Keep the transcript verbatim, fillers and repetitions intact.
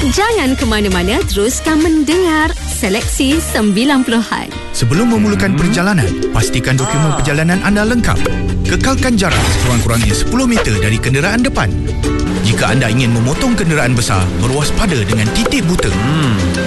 Jangan ke mana-mana, teruskan mendengar Seleksi sembilan puluhan. Sebelum memulakan perjalanan, pastikan dokumen perjalanan anda lengkap. Kekalkan jarak sekurang-kurangnya sepuluh meter dari kenderaan depan. Jika anda ingin memotong kenderaan besar, berwaspada dengan titik buta. Hmm.